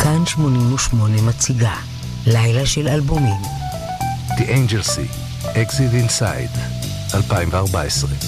כאן 88 מציגה לילה של אלבומים. The Angel Sea, Exit Inside, 2014.